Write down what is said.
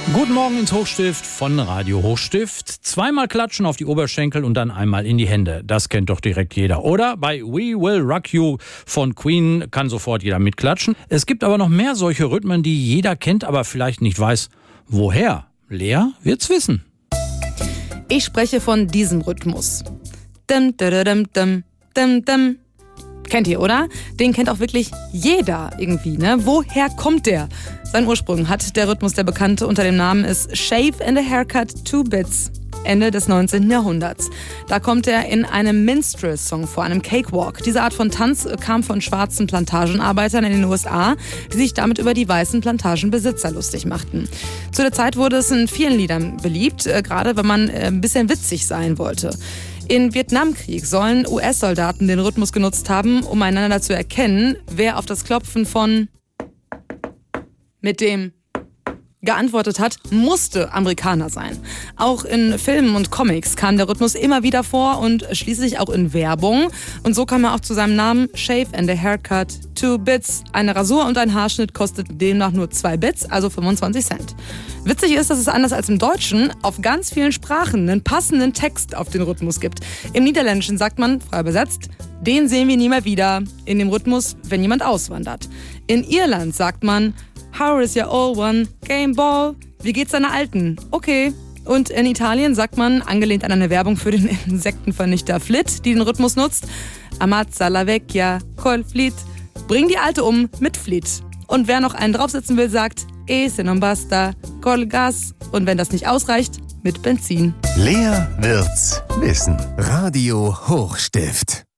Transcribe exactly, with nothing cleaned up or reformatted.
Guten Morgen ins Hochstift von Radio Hochstift. Zweimal klatschen auf die Oberschenkel und dann einmal in die Hände. Das kennt doch direkt jeder, oder? Bei We Will Rock You von Queen kann sofort jeder mitklatschen. Es gibt aber noch mehr solche Rhythmen, die jeder kennt, aber vielleicht nicht weiß, woher. Lea wird's wissen. Ich spreche von diesem Rhythmus. Dim, dim, dim, dim, dim. Kennt ihr, oder? Den kennt auch wirklich jeder irgendwie, ne? Woher kommt der? Seinen Ursprung hat der Rhythmus, der bekannte unter dem Namen ist Shave and a Haircut Two Bits, Ende des neunzehnten Jahrhunderts. Da kommt er in einem Minstrel-Song vor, einem Cakewalk. Diese Art von Tanz kam von schwarzen Plantagenarbeitern in den U S A, die sich damit über die weißen Plantagenbesitzer lustig machten. Zu der Zeit wurde es in vielen Liedern beliebt, äh, gerade wenn man äh, ein bisschen witzig sein wollte. Im Vietnamkrieg sollen U S-Soldaten den Rhythmus genutzt haben, um einander zu erkennen, wer auf das Klopfen von mit dem geantwortet hat, musste Amerikaner sein. Auch in Filmen und Comics kam der Rhythmus immer wieder vor und schließlich auch in Werbung. Und so kam er auch zu seinem Namen Shave and a Haircut Two Bits. Eine Rasur und ein Haarschnitt kostet demnach nur zwei Bits, also fünfundzwanzig Cent. Witzig ist, dass es anders als im Deutschen auf ganz vielen Sprachen einen passenden Text auf den Rhythmus gibt. Im Niederländischen sagt man, frei übersetzt, den sehen wir nie mehr wieder, in dem Rhythmus, wenn jemand auswandert. In Irland sagt man, how is your old one? Game ball. Wie geht's deiner Alten? Okay. Und in Italien sagt man, angelehnt an eine Werbung für den Insektenvernichter Flit, die den Rhythmus nutzt, Ammazza la vecchia col Flit. Bring die Alte um mit Flit. Und wer noch einen draufsetzen will, sagt, e se non basta col gas. Und wenn das nicht ausreicht, mit Benzin. Lea wird's wissen. Radio Hochstift.